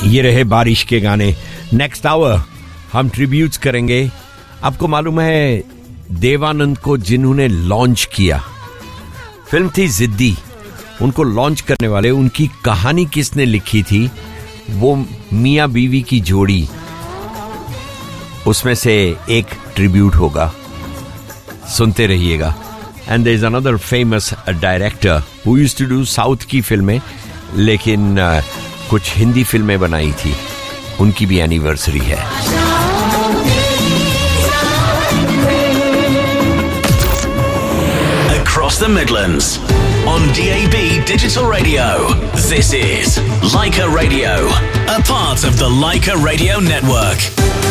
ये रहे बारिश के गाने. नेक्स्ट आवर हम ट्रिब्यूट्स करेंगे. आपको मालूम है देवानंद को जिन्होंने लॉन्च किया, फिल्म थी जिद्दी, उनको लॉन्च करने वाले, उनकी कहानी किसने लिखी थी? वो मियां बीवी की जोड़ी, उसमें से एक ट्रिब्यूट होगा, सुनते रहिएगा. And there is another famous director who used to do south की फिल्में, लेकिन कुछ हिंदी फिल्में बनाई थी, उनकी भी एनिवर्सरी है. Across the Midlands on DAB Digital Radio. This is Leica Radio, a part of the Leica Radio Network.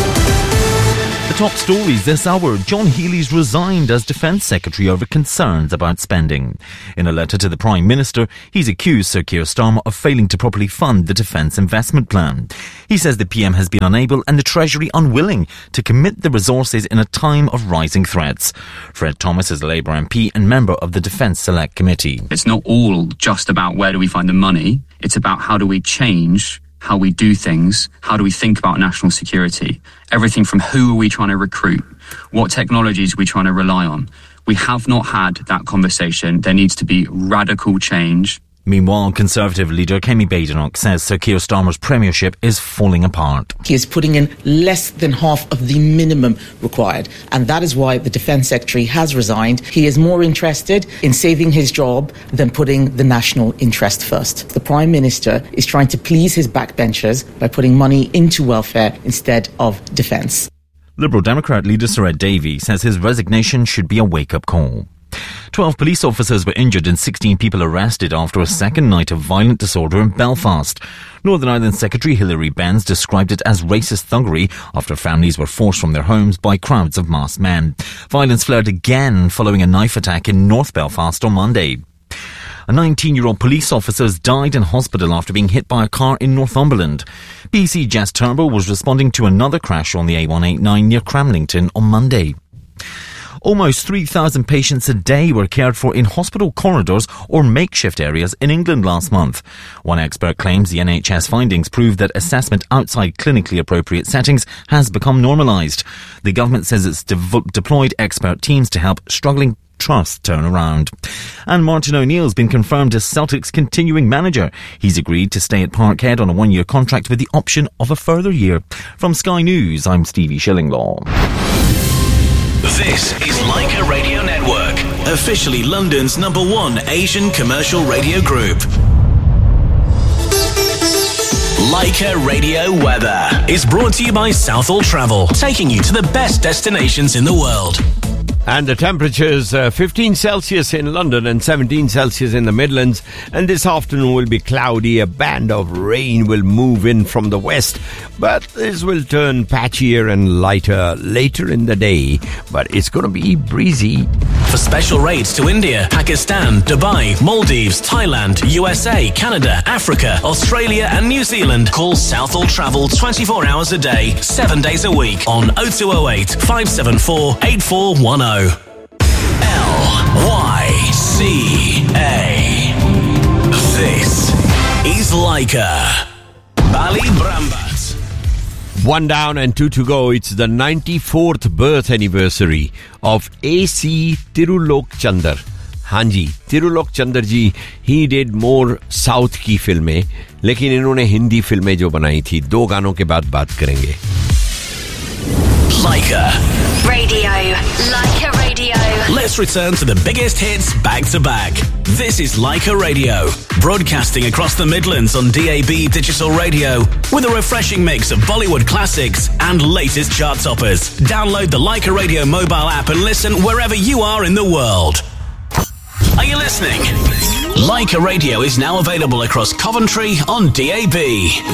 The top stories this hour. John Healey's resigned as Defence Secretary over concerns about spending. In a letter to the Prime Minister, he's accused Sir Keir Starmer of failing to properly fund the Defence Investment Plan. He says the PM has been unable and the Treasury unwilling to commit the resources in a time of rising threats. Fred Thomas is a Labour MP and member of the Defence Select Committee. It's not all just about where do we find the money. It's about how do we change how we do things, how do we think about national security. Everything from who are we trying to recruit, what technologies are we trying to rely on. We have not had that conversation. There needs to be radical change. Meanwhile, Conservative leader Kemi Badenoch says Sir Keir Starmer's premiership is falling apart. He is putting in less than half of the minimum required, and that is why the Defence Secretary has resigned. He is more interested in saving his job than putting the national interest first. The Prime Minister is trying to please his backbenchers by putting money into welfare instead of defence. Liberal Democrat leader Sir Ed Davey says his resignation should be a wake-up call. 12 police officers were injured and 16 people arrested after a second night of violent disorder in Belfast. Northern Ireland Secretary Hilary Benz described it as racist thuggery after families were forced from their homes by crowds of masked men. Violence flared again following a knife attack in North Belfast on Monday. A 19-year-old police officer has died in hospital after being hit by a car in Northumberland. BBC Jess Turbo was responding to another crash on the A189 near Cramlington on Monday. Almost 3,000 patients a day were cared for in hospital corridors or makeshift areas in England last month. One expert claims the NHS findings prove that assessment outside clinically appropriate settings has become normalised. The government says it's deployed expert teams to help struggling trusts turn around. And Martin O'Neill's been confirmed as Celtic's continuing manager. He's agreed to stay at Parkhead on a one-year contract with the option of a further year. From Sky News, I'm Stevie Shillinglaw. This is Leica Radio Network, officially London's #1 Asian commercial radio group. Leica Radio Weather is brought to you by Southall Travel, taking you to the best destinations in the world. And the temperatures 15 Celsius in London and 17 Celsius in the Midlands. And this afternoon will be cloudy. A band of rain will move in from the west, but this will turn patchier and lighter later in the day. But it's going to be breezy. For special rates to India, Pakistan, Dubai, Maldives, Thailand, USA, Canada, Africa, Australia and New Zealand, call Southall Travel 24 hours a day, 7 days a week on 0208 574 8410. LYCA. This is Leica. Bali Brambat. 1 down and 2 to go. It's the 94th birth anniversary of A.C. Tirulok Chandar. हाँ जी, तिरुलोक Chandra ji, he did more south की फिल्में, लेकिन इन्होंने हिंदी फिल्में जो बनाई थी. 2 गानों के बाद बात करेंगे. Leica Radio. Leica Radio. Let's return to the biggest hits back to back. This is Leica Radio, broadcasting across the Midlands on DAB Digital Radio with a refreshing mix of Bollywood classics and latest chart toppers. Download the Leica Radio mobile app and listen wherever you are in the world. Are you listening? Leica Radio is now available across Coventry on DAB.